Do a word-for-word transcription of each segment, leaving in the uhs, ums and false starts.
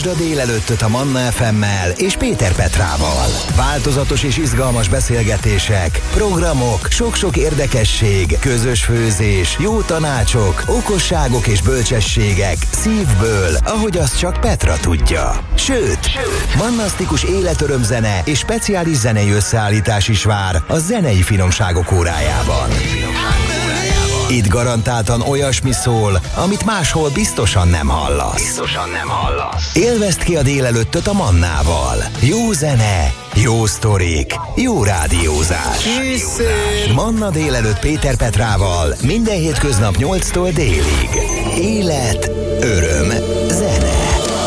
Indítsd a délelőttöt a Manna ef emmel és Péter Petrával. Változatos és izgalmas beszélgetések, programok, sok-sok érdekesség, közös főzés, jó tanácsok, okosságok és bölcsességek szívből, ahogy azt csak Petra tudja. Sőt, Sőt. mannasztikus életörömzene és speciális zenei összeállítás is vár a zenei finomságok órájában. Itt garantáltan olyasmi szól, amit máshol biztosan nem hallasz. Biztosan nem hallasz. Élvezd ki a délelőttöt a Mannával. Jó zene, jó sztorik, jó rádiózás. Készül. Manna délelőtt Péter Petrával minden hétköznap nyolctól délig. Élet, öröm, zene.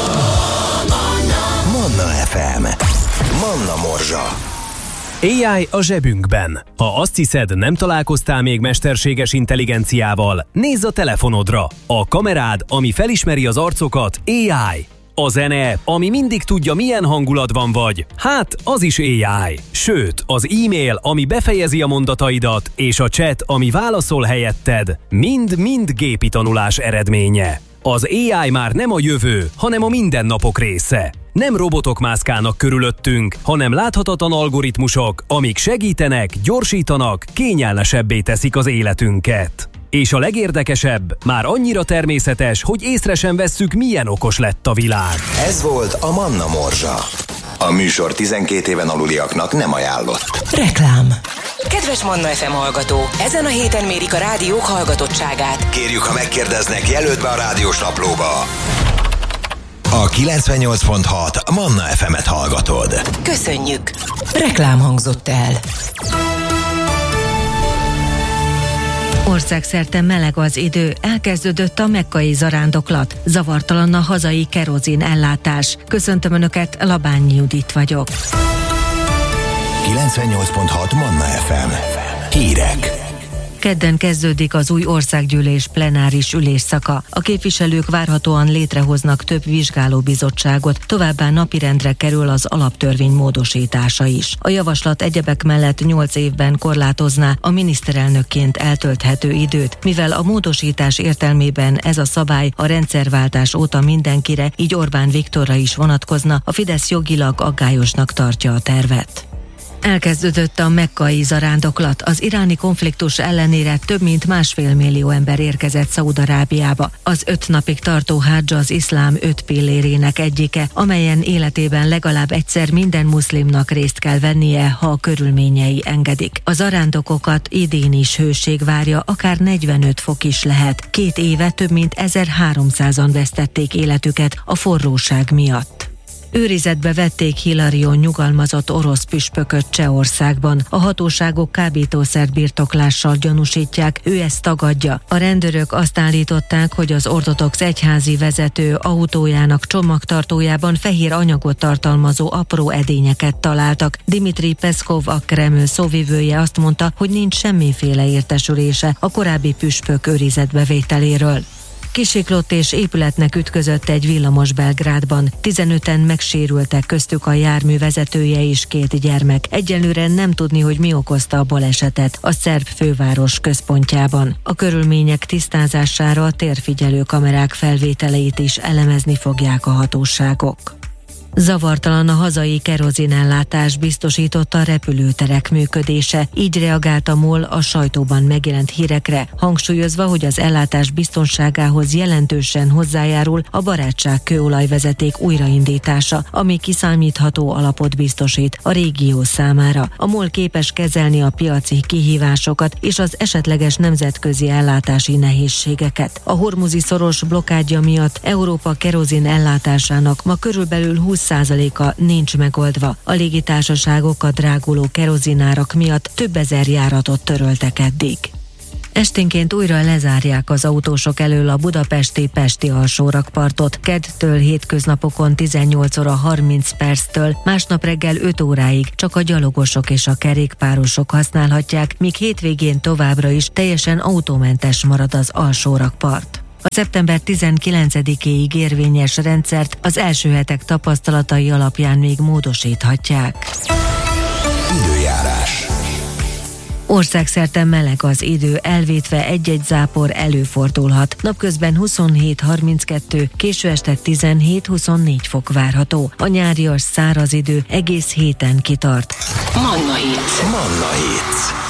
Manna ef em. Manna Morzsa. á i a zsebünkben. Ha azt hiszed, nem találkoztál még mesterséges intelligenciával, nézz a telefonodra. A kamerád, ami felismeri az arcokat, á i. A zene, ami mindig tudja, milyen hangulatban vagy, hát az is á i. Sőt, az e-mail, ami befejezi a mondataidat, és a chat, ami válaszol helyetted, mind-mind gépi tanulás eredménye. Az á i már nem a jövő, hanem a mindennapok része. Nem robotok mászkálnak körülöttünk, hanem láthatatlan algoritmusok, amik segítenek, gyorsítanak, kényelmesebbé teszik az életünket. És a legérdekesebb, már annyira természetes, hogy észre sem vesszük, milyen okos lett a világ. Ez volt a Manna Morzsa. A műsor tizenkét éven aluliaknak nem ajánlott. Reklám. Kedves Manna ef em hallgató, ezen a héten mérik a rádiók hallgatottságát. Kérjük, ha megkérdeznek, jelöld be a rádiós naplóba. A kilencvennyolc pont hat Manna ef emet hallgatod. Köszönjük! Reklám hangzott el. Országszerte meleg az idő, elkezdődött a mekkai zarándoklat, zavartalan a hazai kerozin ellátás. Köszöntöm Önöket, Labányi Judit vagyok. kilencvennyolc pont hat Manna ef em. Hírek. Kedden kezdődik az új országgyűlés plenáris ülésszaka. A képviselők várhatóan létrehoznak több vizsgálóbizottságot, továbbá napirendre kerül az alaptörvény módosítása is. A javaslat egyebek mellett nyolc évben korlátozná a miniszterelnökként eltölthető időt, mivel a módosítás értelmében ez a szabály a rendszerváltás óta mindenkire, így Orbán Viktorra is vonatkozna, a Fidesz jogilag aggályosnak tartja a tervet. Elkezdődött a mekkai zarándoklat. Az iráni konfliktus ellenére több mint másfél millió ember érkezett Szaúd-Arábiába. Az öt napig tartó hadzs az iszlám öt pillérének egyike, amelyen életében legalább egyszer minden muszlimnak részt kell vennie, ha a körülményei engedik. A zarándokokat idén is hőség várja, akár negyvenöt fok is lehet. Két éve több mint ezerháromszázan vesztették életüket a forróság miatt. Őrizetbe vették Hilarion nyugalmazott orosz püspököt Csehországban. A hatóságok kábítószer birtoklással gyanúsítják, ő ezt tagadja. A rendőrök azt állították, hogy az ortodox egyházi vezető autójának csomagtartójában fehér anyagot tartalmazó apró edényeket találtak. Dmitri Peszkov, a Kreml szóvivője azt mondta, hogy nincs semmiféle értesülése a korábbi püspök őrizetbevételéről. Kisiklott és épületnek ütközött egy villamos Belgrádban. tizenöten megsérültek, köztük a jármű vezetője és két gyermek. Egyelőre nem tudni, hogy mi okozta a balesetet a szerb főváros központjában. A körülmények tisztázására a térfigyelő kamerák felvételeit is elemezni fogják a hatóságok. Zavartalan a hazai kerozinellátás, biztosította a repülőterek működése. Így reagált a MOL a sajtóban megjelent hírekre, hangsúlyozva, hogy az ellátás biztonságához jelentősen hozzájárul a Barátság kőolajvezeték újraindítása, ami kiszámítható alapot biztosít a régió számára. A MOL képes kezelni a piaci kihívásokat és az esetleges nemzetközi ellátási nehézségeket. A hormuzi szoros blokkádja miatt Európa kerozin ellátásának ma körülbelül húsz százaléka nincs megoldva. A légitársaságok a dráguló kerozinárak miatt több ezer járatot töröltek eddig. Esténként újra lezárják az autósok elől a budapesti Pesti alsórakpartot. Keddtől hétköznapokon tizennyolc óra harminc perctől, másnap reggel öt óráig csak a gyalogosok és a kerékpárosok használhatják, míg hétvégén továbbra is teljesen autómentes marad az alsórakpart. A szeptember tizenkilencedikéig érvényes rendszert az első hetek tapasztalatai alapján még módosíthatják. Időjárás. Országszerte meleg az idő, elvétve egy-egy zápor előfordulhat. Napközben huszonhét harminckettő, késő este tizenhét huszonnégy fok várható. A nyárias száraz idő egész héten kitart. Manna Hit. Manna Hit.